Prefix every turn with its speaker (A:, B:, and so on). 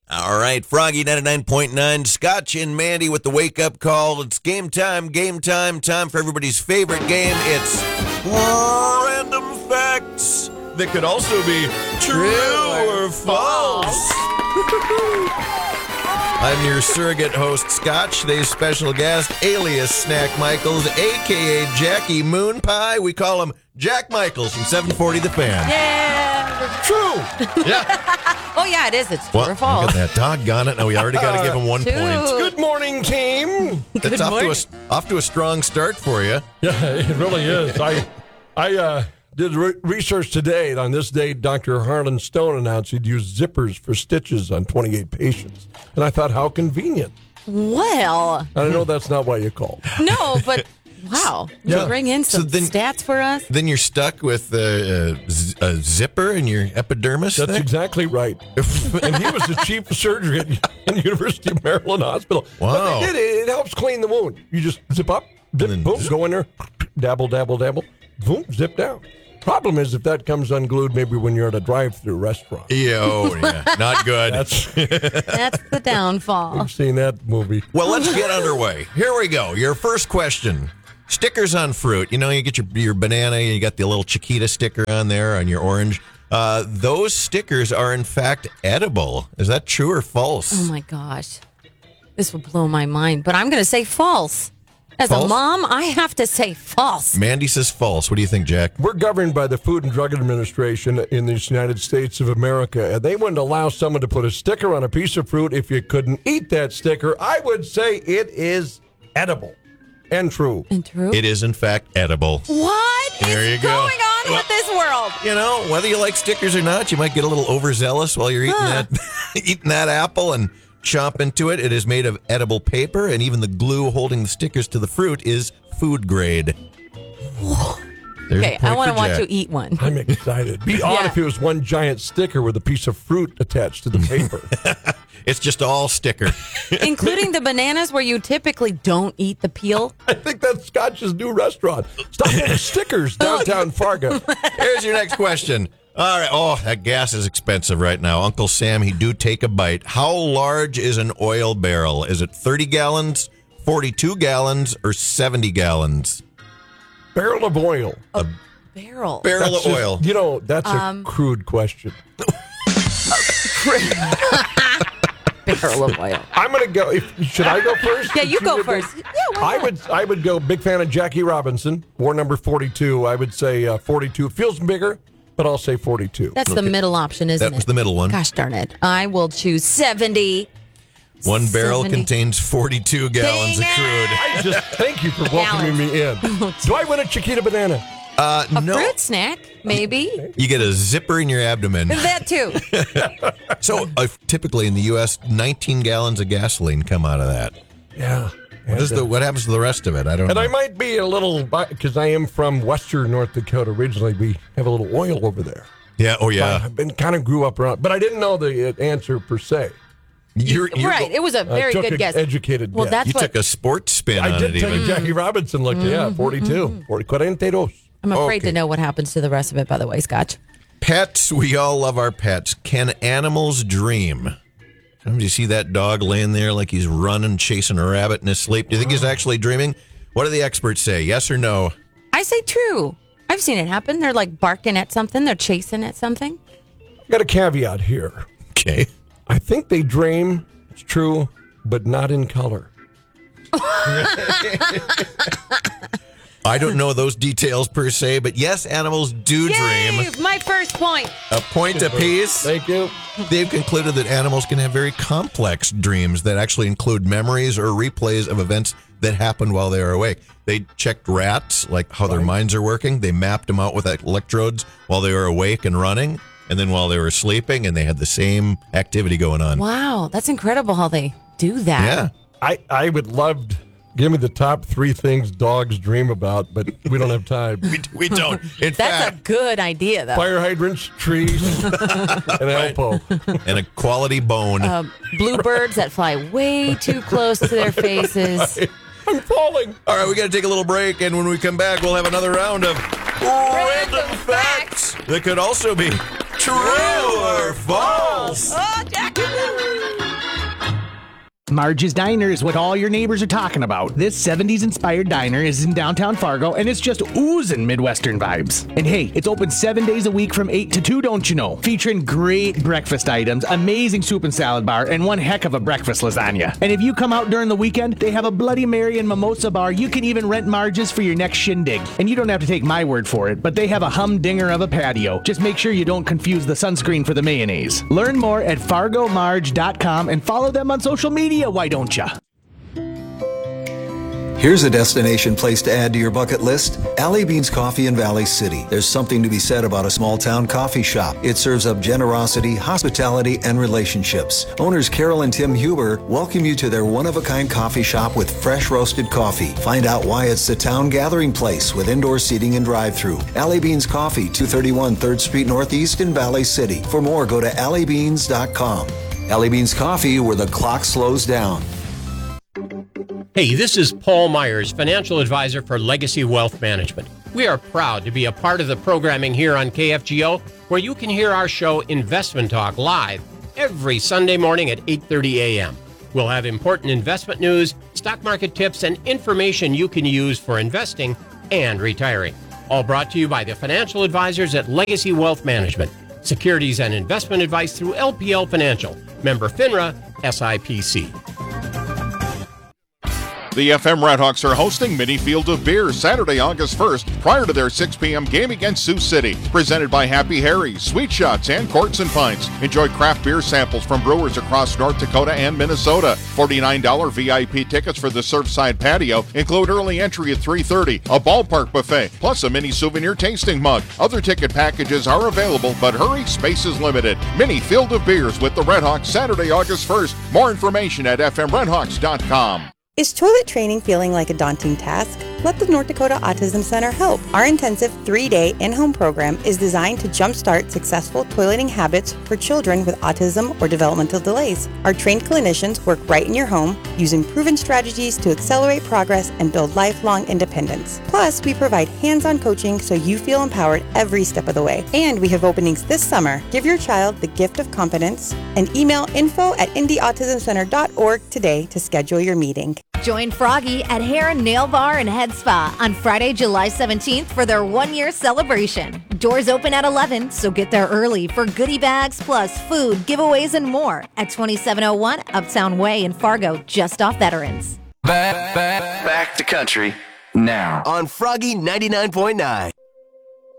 A: All right, Froggy 99.9, Scotch and Mandy with the wake-up call. It's game time, time for everybody's favorite game. It's Random Facts that could also be true or false. I'm your surrogate host, Scotch. Today's special guest, alias Snack Michaels, a.k.a. Jackie Moon Pie. We call him Jack Michaels from 740 The Fan.
B: Yeah.
A: True. Yeah.
B: Oh, yeah, it is. It's true or false.
A: Look at that. Doggone it. No, we already got to give him 1 point.
C: Good morning, team.
A: That's off to a strong start for you.
C: Yeah, it really is. I did research today. On this day, Dr. Harlan Stone announced he'd use zippers for stitches on 28 patients. And I thought, how convenient.
B: Well.
C: I know that's not why you called.
B: No, but wow.
C: Yeah.
B: You bring in some stats for us?
A: Then you're stuck with a zipper in your epidermis.
C: That's
A: there?
C: exactly right. And he was the chief of surgery at the University of Maryland Hospital.
A: Wow.
C: But it helps clean the wound. You just zip up, boom, go in there, dabble, boom, zip down. Problem is, if that comes unglued, maybe when you're at a drive-through restaurant.
A: Yeah, not good.
B: That's the downfall.
C: I've seen that movie.
A: Well, let's get underway. Here we go. Your first question. Stickers on fruit. You know, you get your banana, you got the little Chiquita sticker on there on your orange. Those stickers are, in fact, edible. Is that true or false?
B: Oh, my gosh. This will blow my mind, but I'm going to say false. As
A: false?
B: A mom, I have to say false.
A: Mandy says false. What do you think, Jack?
C: We're governed by the Food and Drug Administration in the United States of America, and they wouldn't allow someone to put a sticker on a piece of fruit if you couldn't eat that sticker. I would say it is edible and true.
B: And true?
A: It is, in fact, edible.
B: What
A: There
B: is
A: you go.
B: going on with this world?
A: You know, whether you like stickers or not, you might get a little overzealous while you're eating that apple and chomp into it. It is made of edible paper, and even the glue holding the stickers to the fruit is food grade.
B: Okay, I want to watch you eat one.
C: I'm excited. Be odd if it was one giant sticker with a piece of fruit attached to the paper.
A: It's just all sticker.
B: Including the bananas where you typically don't eat the peel.
C: I think that's Scotch's new restaurant. Stop getting stickers downtown Fargo.
A: Here's your next question. All right. Oh, that gas is expensive right now. Uncle Sam, he do take a bite. How large is an oil barrel? Is it 30 gallons, 42 gallons, or 70 gallons?
C: Barrel of oil.
B: Barrel.
A: Barrel of oil.
C: You know, that's a crude question.
B: Barrel of oil.
C: I'm going to go. Should I go first?
B: Yeah, you go first. Yeah, why not?
C: I would go. Big fan of Jackie Robinson. War number 42. I would say 42. Feels bigger, but I'll say 42.
B: That's the middle option, isn't it?
A: That was the middle one.
B: Gosh darn it. I will choose 70.
A: One barrel
B: 70.
A: contains 42 gallons of
B: Dang
A: crude.
C: I just thank you for welcoming me in. Do I win a Chiquita banana?
B: A
A: No.
B: fruit snack, maybe.
A: You get a zipper in your abdomen.
B: That too.
A: So typically in the U.S., 19 gallons of gasoline come out of that.
C: Yeah.
A: What happens to the rest of it? I don't
C: And
A: know.
C: I might be a little, because I am from western North Dakota originally. We have a little oil over there.
A: Yeah. Oh, yeah.
C: I've been kind of grew up around, but I didn't know the answer per se.
A: You're
B: Right. It was a very
C: took
B: good
C: an
B: guess.
C: educated
B: Well,
C: guess.
B: that's
A: You
B: what
A: took a sports spin
C: I
A: on
C: did
A: it
C: tell
A: even.
C: you Jackie Robinson looked, 42. 42.
B: I'm afraid
A: Okay.
B: to know what happens to the rest of it, by the way, Scotch.
A: Pets, we all love our pets. Can animals dream? Sometimes you see that dog laying there like he's running, chasing a rabbit in his sleep. Do you think he's actually dreaming? What do the experts say? Yes or no?
B: I say true. I've seen it happen. They're like barking at something. They're chasing at something.
C: I got a caveat here.
A: Okay.
C: I think they dream. It's true, but not in color.
A: I don't know those details per se, but yes, animals do dream.
B: Yay! My first point.
A: A point apiece.
C: Thank you.
A: They've concluded that animals can have very complex dreams that actually include memories or replays of events that happened while they were awake. They checked rats, like how their minds are working. They mapped them out with electrodes while they were awake and running, and then while they were sleeping, and they had the same activity going on.
B: Wow, that's incredible how they do that.
A: Yeah.
C: I would love to give me the top 3 things dogs dream about, but we don't have time.
A: We don't. In
B: That's
A: fact,
B: a good idea, though.
C: Fire hydrants, trees, and Alpo.
A: and a quality bone.
B: Bluebirds that fly way too close to their faces.
C: I'm falling.
A: All right, we got to take a little break, and when we come back, we'll have another round of random facts that could also be true or false.
B: Oh, Jackie!
D: Marge's Diner is what all your neighbors are talking about. This 70s-inspired diner is in downtown Fargo, and it's just oozing Midwestern vibes. And hey, it's open 7 days a week from 8 to 2, don't you know? Featuring great breakfast items, amazing soup and salad bar, and one heck of a breakfast lasagna. And if you come out during the weekend, they have a Bloody Mary and mimosa bar. You can even rent Marge's for your next shindig. And you don't have to take my word for it, but they have a humdinger of a patio. Just make sure you don't confuse the sunscreen for the mayonnaise. Learn more at fargomarge.com and follow them on social media, why don't ya?
E: Here's a destination place to add to your bucket list. Alley Beans Coffee in Valley City. There's something to be said about a small town coffee shop. It serves up generosity, hospitality, and relationships. Owners Carol and Tim Huber welcome you to their one-of-a-kind coffee shop with fresh roasted coffee. Find out why it's the town gathering place with indoor seating and drive-thru. Alley Beans Coffee, 231 3rd Street Northeast in Valley City. For more, go to alleybeans.com. Alley Beans Coffee, where the clock slows down.
F: Hey, this is Paul Myers, financial advisor for Legacy Wealth Management. We are proud to be a part of the programming here on KFGO, where you can hear our show Investment Talk live every Sunday morning at 8:30 a.m. We'll have important investment news, stock market tips, and information you can use for investing and retiring. All brought to you by the financial advisors at Legacy Wealth Management. Securities and investment advice through LPL Financial. Member FINRA, SIPC.
G: The FM Redhawks are hosting Mini Field of Beer Saturday, August 1st, prior to their 6 p.m. game against Sioux City. Presented by Happy Harry's, Sweet Shots, and Courts and Pints. Enjoy craft beer samples from brewers across North Dakota and Minnesota. $49 VIP tickets for the Surfside Patio include early entry at 3:30, a ballpark buffet, plus a mini souvenir tasting mug. Other ticket packages are available, but hurry, space is limited. Mini Field of Beers with the Redhawks Saturday, August 1st. More information at fmredhawks.com.
H: Is toilet training feeling like a daunting task? Let the North Dakota Autism Center help. Our intensive 3-day in-home program is designed to jumpstart successful toileting habits for children with autism or developmental delays. Our trained clinicians work right in your home, using proven strategies to accelerate progress and build lifelong independence. Plus, we provide hands-on coaching so you feel empowered every step of the way. And we have openings this summer. Give your child the gift of confidence and email info@indyautismcenter.org today to schedule your meeting.
I: Join Froggy at Hair and Nail Bar and Head Spa on Friday, July 17th for their one-year celebration. Doors open at 11, so get there early for goodie bags plus food, giveaways, and more at 2701 Uptown Way in Fargo, just off Veterans.
J: Back to country now on Froggy 99.9.